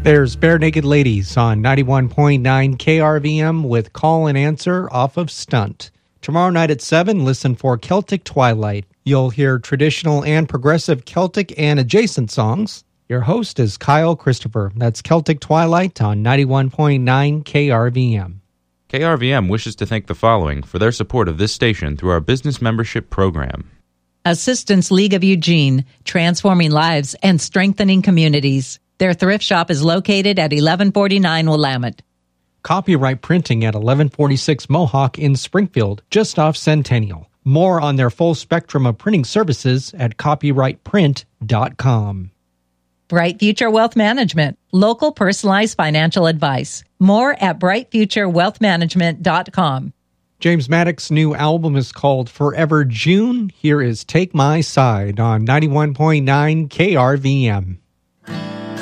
There's Bare Naked Ladies on 91.9 KRVM with Call and Answer off of Stunt. Tomorrow night at 7, listen for Celtic Twilight. You'll hear traditional and progressive Celtic and adjacent songs. Your host is Kyle Christopher. That's Celtic Twilight on 91.9 KRVM. KRVM wishes to thank the following for their support of this station through our business membership program. Assistance League of Eugene, transforming lives and strengthening communities. Their thrift shop is located at 1149 Willamette. Copyright Printing at 1146 Mohawk in Springfield, just off Centennial. More on their full spectrum of printing services at copyrightprint.com. Bright Future Wealth Management, local personalized financial advice. More at brightfuturewealthmanagement.com. James Maddox's new album is called Forever June. Here is Take My Side on 91.9 KRVM.